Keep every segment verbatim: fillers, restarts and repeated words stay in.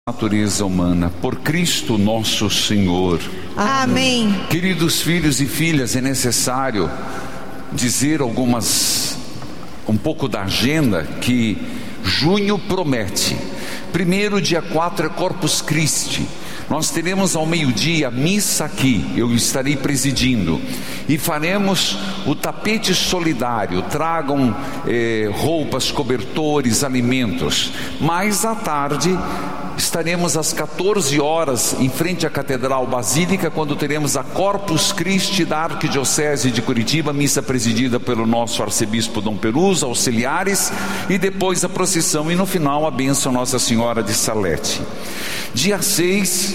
natureza humana, por Cristo nosso Senhor. Amém. Queridos filhos e filhas, é necessário dizer algumas, um pouco da agenda que junho promete. Primeiro, dia quatro é Corpus Christi. Nós teremos ao meio-dia missa aqui, eu estarei presidindo, e faremos o tapete solidário. Tragam eh, roupas, cobertores, alimentos. Mais à tarde estaremos às quatorze horas em frente à Catedral Basílica, quando teremos a Corpus Christi da Arquidiocese de Curitiba, missa presidida pelo nosso arcebispo Dom Peruso, auxiliares, e depois a procissão, e no final a bênção Nossa Senhora de Salete. Dia seis,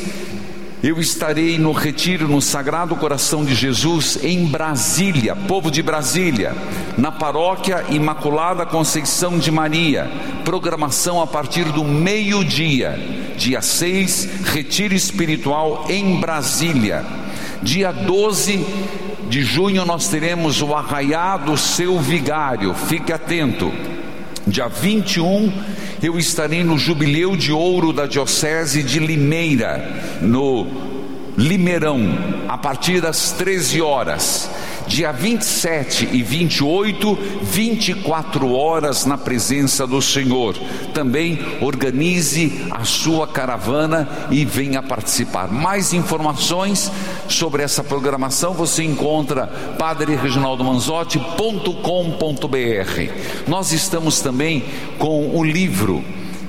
eu estarei no retiro no Sagrado Coração de Jesus em Brasília, povo de Brasília, na Paróquia Imaculada Conceição de Maria. Programação a partir do meio-dia. Dia seis, retiro espiritual em Brasília. Dia doze de junho nós teremos o Arraiá do Seu Vigário, fique atento. Dia vinte e um eu estarei no Jubileu de Ouro da Diocese de Limeira, no Limeirão, a partir das treze horas. Dia vinte e sete e vinte e oito, vinte e quatro horas na presença do Senhor. Também organize a sua caravana e venha participar. Mais informações sobre essa programação você encontra padre reginaldo manzotti ponto com ponto br. Nós estamos também com o livro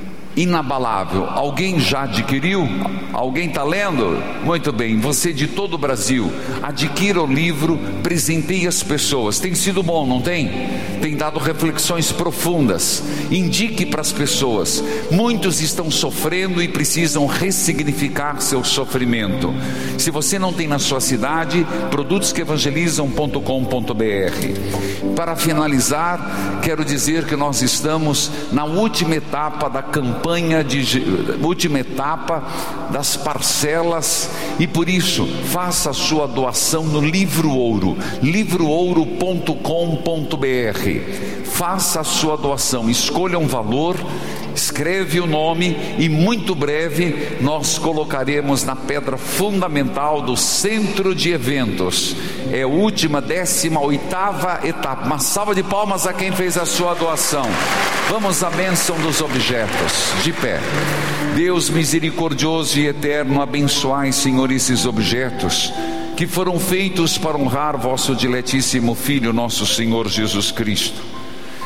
Inabalável. Alguém já adquiriu? Alguém está lendo? Muito bem, você de todo o Brasil, adquira o livro, presenteie as pessoas. Tem sido bom, não tem? Tem dado reflexões profundas. Indique para as pessoas. Muitos estão sofrendo e precisam ressignificar seu sofrimento. Se você não tem na sua cidade, produtos que evangelizam ponto com ponto br. Para finalizar, quero dizer que nós estamos na última etapa da campanha De, última etapa das parcelas, e por isso faça a sua doação no Livro Ouro, livro ouro ponto com ponto br. Faça a sua doação, escolha um valor, escreve o nome, e muito breve nós colocaremos na pedra fundamental do centro de eventos. É a última, décima oitava etapa. Uma salva de palmas a quem fez a sua doação. Vamos à bênção dos objetos. De pé. Deus misericordioso e eterno, abençoai, Senhor, esses objetos que foram feitos para honrar vosso diletíssimo Filho, nosso Senhor Jesus Cristo.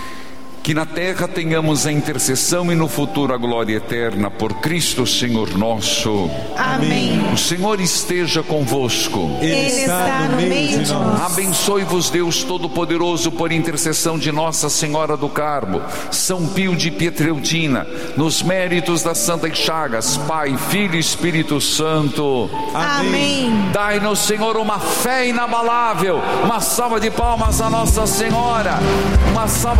Que na terra tenhamos a intercessão e no futuro a glória eterna, por Cristo Senhor nosso. Amém. O Senhor esteja convosco. Ele está no meio de nós. Abençoe-vos Deus Todo-Poderoso, por intercessão de Nossa Senhora do Carmo, São Pio de Pietrelcina, nos méritos das Santas Chagas, Pai, Filho e Espírito Santo. Amém. Dai-nos, Senhor, uma fé inabalável. Uma salva de palmas a Nossa Senhora. Uma salva